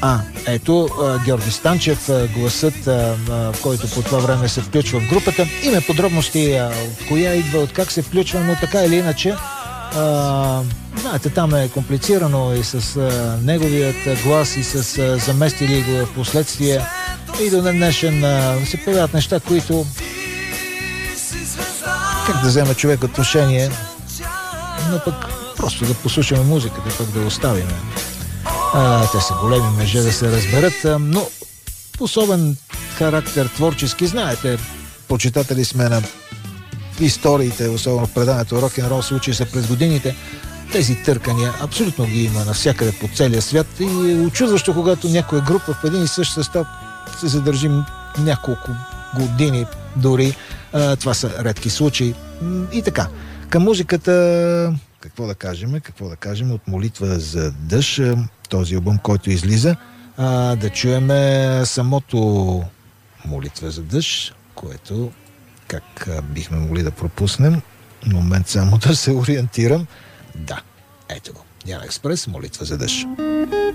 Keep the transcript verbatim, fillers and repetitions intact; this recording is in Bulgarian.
А, ето, Георги Станчев, гласът, в който по това време се включва в групата. Има подробности от коя идва, от как се включва, но така или иначе, а, знаете, там е комплицирано и с а, неговият глас, и с а, заместили го в последствие. И до днешен а, се появяват неща, които как да вземе човек отношение, но пък просто да послушаме музиката, пък да оставим. А, те са големи мъже, да се разберат, а, но особен характер творчески, знаете, почитатели сме на историите, особено в преданието рок-н-рол случаи са през годините. Тези търкания абсолютно ги има навсякъде по целия свят и е очудващо, когато някоя група в един и същ състав се задържи няколко години дори. А, това са редки случаи. И така, към музиката, какво да кажем, какво да кажем от Молитва за дъжд, този албум, който излиза, а, да чуеме самото Молитва за дъжд, което как а, бихме могли да пропуснем. Момент само да се ориентирам. Да, ето го. Яна Експрес, Молитва за дъжд.